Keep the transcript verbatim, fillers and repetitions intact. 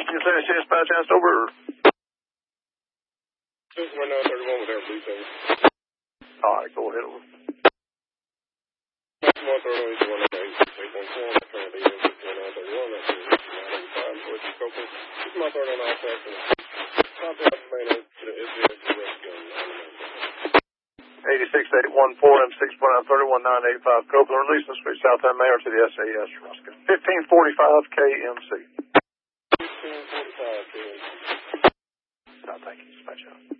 Houston, San Diego, dispatch, asked over. This is my nine thirty-one with Air Blue seven. All right, go ahead. Over. one thirty-one, eight one eight, eight one four, I'm trying to get into nine thirty-one, that's nine eighty-five, which is Copeland. This is my third on all section. Contact main to the S V S direct gun. eighty-six eight one four M six four nine thirty-one nine eighty-five Copeland, release the street South End Mayor to the S A S Ruskin. fifteen forty-five K M C. fifteen forty-five K M C. No, thank you. Dispatch out.